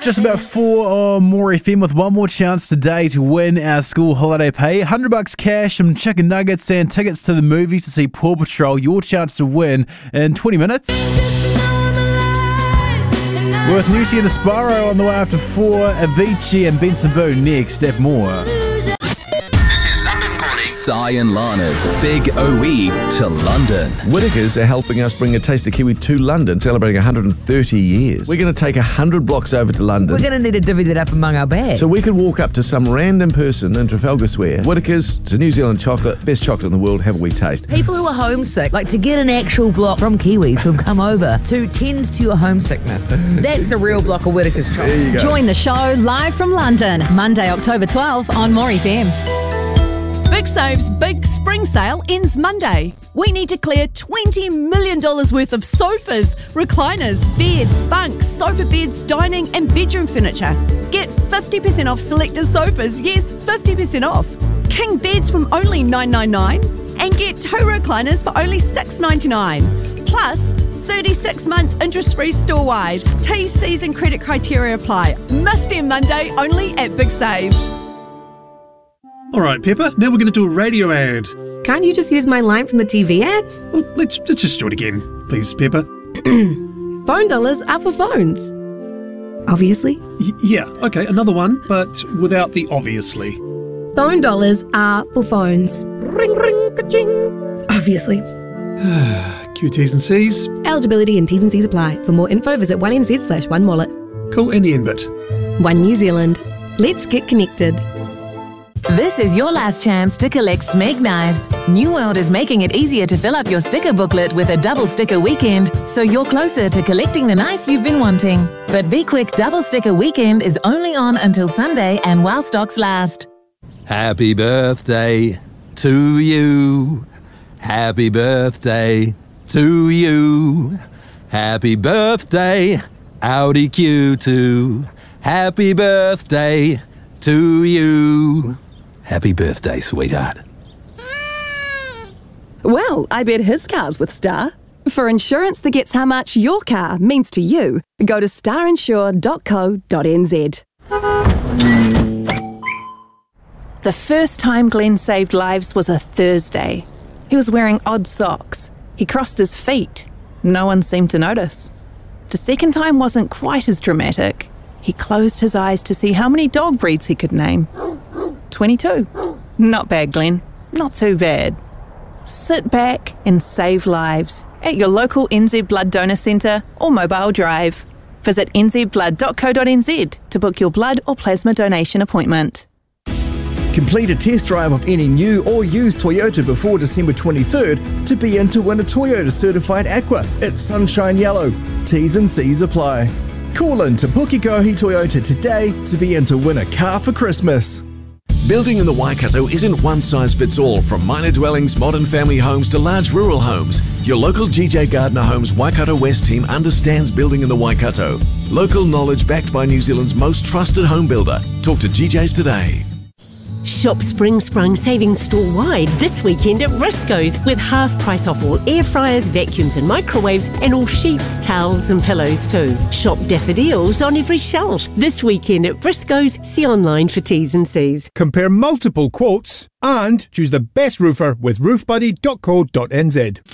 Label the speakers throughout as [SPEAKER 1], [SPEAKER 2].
[SPEAKER 1] Just about 4 on More FM with one more chance today to win our school holiday pay. $100 cash, some chicken nuggets and tickets to the movies to see Paw Patrol. Your chance to win in 20 minutes. With Nusi and Asparo on the way after 4, Avicii and Benson Boone next at More.
[SPEAKER 2] Sai and Lana's Big OE to London.
[SPEAKER 3] Whitakers are helping us bring a taste of Kiwi to London, celebrating 130 years. We're going to take 100 blocks over to London.
[SPEAKER 4] We're going to need to divvy that up among our bags.
[SPEAKER 3] So we could walk up to some random person in Trafalgar Square. Whitakers, it's a New Zealand chocolate, best chocolate in the world, have a wee taste.
[SPEAKER 4] People who are homesick, like to get an actual block from Kiwis who've come over to tend to your homesickness. That's a real block of Whitakers chocolate.
[SPEAKER 3] There you go.
[SPEAKER 5] Join the show live from London, Monday, October 12 on More FM.
[SPEAKER 6] Big Save's big spring sale ends Monday. We need to clear $20 million worth of sofas, recliners, beds, bunks, sofa beds, dining and bedroom furniture. Get 50% off selected sofas, yes, 50% off. King beds from only $9.99 and get 2 recliners for only $6.99. Plus, 36 months interest-free store-wide. T's, C's and credit criteria apply. Must end Monday only at Big Save.
[SPEAKER 7] All right, Pepper, now we're going to do a radio ad.
[SPEAKER 8] Can't you just use my line from the TV ad?
[SPEAKER 7] Well, let's just do it again, please, Pepper.
[SPEAKER 8] Phone dollars are for phones. Obviously.
[SPEAKER 7] Yeah, okay, another one, but without the obviously.
[SPEAKER 8] Phone dollars are for phones. Ring, ring, ka-ching. Obviously.
[SPEAKER 7] Q's and C's.
[SPEAKER 8] Eligibility and T's and C's apply. For more info, visit 1NZ/1wallet.
[SPEAKER 7] Cool, and the end bit.
[SPEAKER 8] One New Zealand. Let's get connected.
[SPEAKER 9] This is your last chance to collect Smeg knives. New World is making it easier to fill up your sticker booklet with a double sticker weekend, so you're closer to collecting the knife you've been wanting. But be quick, double sticker weekend is only on until Sunday and while stocks last.
[SPEAKER 2] Happy birthday to you. Happy birthday to you. Happy birthday, Audi Q2. Happy birthday to you. Happy birthday, sweetheart.
[SPEAKER 6] Well, I bet his car's with Star. For insurance that gets how much your car means to you, go to starinsure.co.nz.
[SPEAKER 10] The first time Glenn saved lives was a Thursday. He was wearing odd socks. He crossed his feet. No one seemed to notice. The second time wasn't quite as dramatic. He closed his eyes to see how many dog breeds he could name. 22. Not bad, Glenn. Not too bad. Sit back and save lives at your local NZ Blood Donor Centre or mobile drive. Visit nzblood.co.nz to book your blood or plasma donation appointment.
[SPEAKER 11] Complete a test drive of any new or used Toyota before December 23rd to be in to win a Toyota Certified Aqua. It's Sunshine Yellow. T's and C's apply. Call in to Pukekohe Toyota today to be in to win a car for Christmas.
[SPEAKER 12] Building in the Waikato isn't one size fits all, from minor dwellings, modern family homes to large rural homes. Your local GJ Gardner Homes Waikato West team understands building in the Waikato. Local knowledge backed by New Zealand's most trusted home builder. Talk to GJs today.
[SPEAKER 13] Shop Spring Sprung savings store-wide this weekend at Briscoes with half price off all air fryers, vacuums and microwaves and all sheets, towels and pillows too. Shop daffodils on every shelf this weekend at Briscoes. See online for T's and C's.
[SPEAKER 14] Compare multiple quotes and choose the best roofer with roofbuddy.co.nz.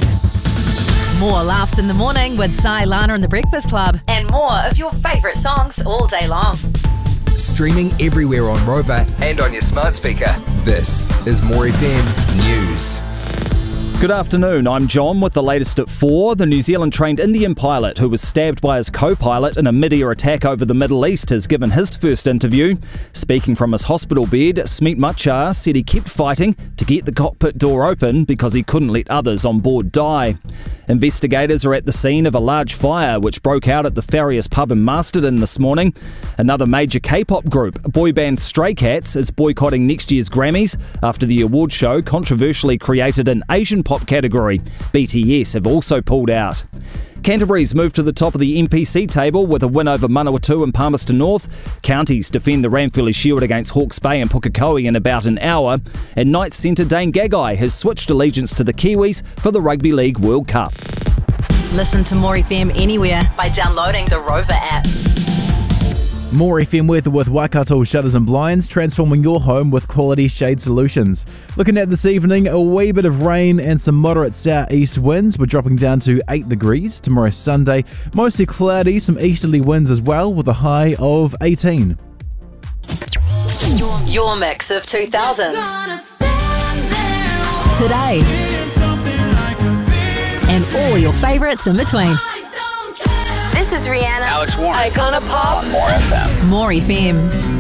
[SPEAKER 5] More laughs in the morning with Sai, Lana and the Breakfast Club, and more of your favourite songs all day long.
[SPEAKER 15] Streaming everywhere on Rover and on your smart speaker. This is More FM News.
[SPEAKER 16] Good afternoon, I'm John with the latest at 4. The New Zealand-trained Indian pilot who was stabbed by his co-pilot in a mid-air attack over the Middle East has given his first interview. Speaking from his hospital bed, Smeet Machar said he kept fighting to get the cockpit door open because he couldn't let others on board die. Investigators are at the scene of a large fire which broke out at the Farriers pub in Masterton this morning. Another major K-pop group, boy band Stray Cats, is boycotting next year's Grammys after the award show controversially created an Asian pop category. BTS have also pulled out. Canterbury's moved to the top of the NPC table with a win over Manawatu and Palmerston North. Counties defend the Ranfurly Shield against Hawke's Bay and Pukekohe in about an hour. And Knights centre Dane Gagai has switched allegiance to the Kiwis for the Rugby League World Cup.
[SPEAKER 5] Listen to More FM anywhere by downloading the Rover app.
[SPEAKER 1] More FM weather with Waikato Shutters and Blinds, transforming your home with quality shade solutions. Looking at this evening, a wee bit of rain and some moderate southeast winds. We're dropping down to 8 degrees. Tomorrow Sunday, mostly cloudy, some easterly winds as well, with a high of 18.
[SPEAKER 5] Your mix of 2000s. Today. And all your favourites in between.
[SPEAKER 17] This is Rihanna.
[SPEAKER 18] Alex Warren.
[SPEAKER 17] Icona Pop.
[SPEAKER 18] On More FM.
[SPEAKER 5] More FM.